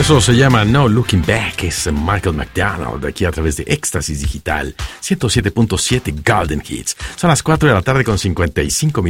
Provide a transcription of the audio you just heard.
Eso se llama No Looking Back, es Michael McDonald, aquí a través de Éxtasis Digital, 107.7 Golden Hits. Son las 4 de la tarde con 55 minutos.